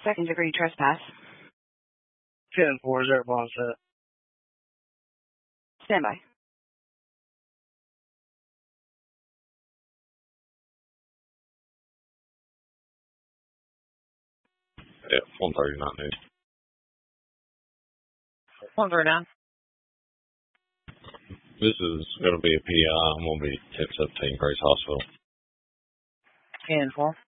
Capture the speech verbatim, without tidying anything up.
Second degree trespass. ten four, zero bomb set. Stand by. Yeah, one thirty-nine news. one thirty-nine. This is going to be a P I. I'm going to be ten seventeen Grace Hospital. ten four.